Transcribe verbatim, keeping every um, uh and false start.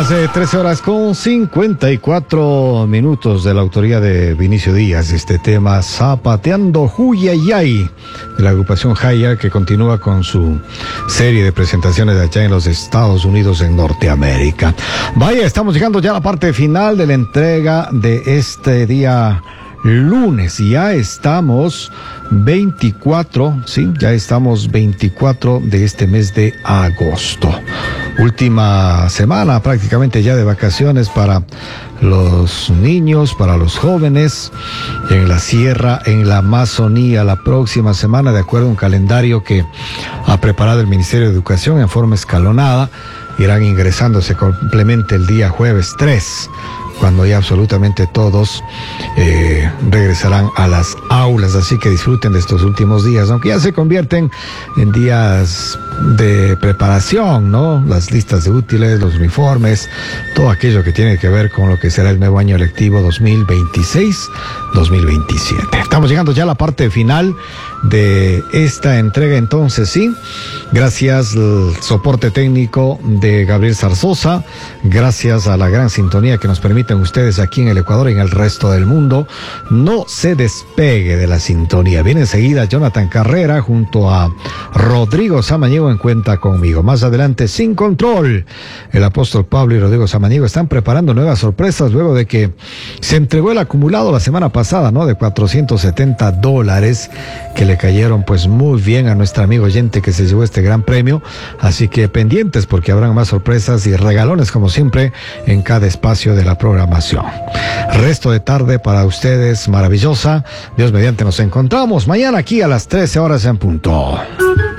Las eh, trece horas con cincuenta y cuatro minutos, de la autoría de Vinicio Díaz, este tema Zapateando Huyayay, de la agrupación Jaya, que continúa con su serie de presentaciones allá en los Estados Unidos, en Norteamérica. Vaya, estamos llegando ya a la parte final de la entrega de este día lunes, y ya estamos veinticuatro, sí, ya estamos veinticuatro de este mes de agosto. Última semana prácticamente ya de vacaciones para los niños, para los jóvenes en la sierra, en la Amazonía. La próxima semana, de acuerdo a un calendario que ha preparado el Ministerio de Educación en forma escalonada, irán ingresándose complemente el día jueves tres, cuando ya absolutamente todos eh, regresarán a las aulas. Así que disfruten de estos últimos días, aunque ya se convierten en días de preparación, ¿no? Las listas de útiles, los uniformes, todo aquello que tiene que ver con lo que será el nuevo año lectivo dos mil veintiséis dos mil veintisiete. Estamos llegando ya a la parte final de esta entrega, entonces sí, gracias al soporte técnico de Gabriel Zarzosa, gracias a la gran sintonía que nos permiten ustedes aquí en el Ecuador y en el resto del mundo. No se despegue de la sintonía. Viene enseguida Jonathan Carrera junto a Rodrigo Samaniego en Cuenta Conmigo. Más adelante, Sin Control, el apóstol Pablo y Rodrigo Samaniego están preparando nuevas sorpresas luego de que se entregó el acumulado la semana pasada, ¿no? De cuatrocientos setenta dólares que le cayeron pues muy bien a nuestro amigo oyente que se llevó este gran premio. Así que pendientes, porque habrán más sorpresas y regalones como siempre en cada espacio de la programación. Resto de tarde para ustedes maravillosa. Dios mediante, nos encontramos mañana aquí a las trece horas en punto.